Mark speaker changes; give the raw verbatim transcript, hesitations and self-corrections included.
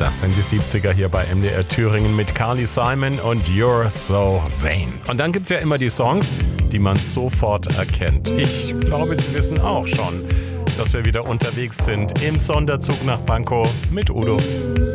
Speaker 1: Das sind die siebziger hier bei M D R Thüringen mit Carly Simon und You're So Vain. Und dann gibt es ja immer die Songs, die man sofort erkennt. Ich glaube, Sie wissen auch schon, dass wir wieder unterwegs sind im Sonderzug nach Pankow mit Udo.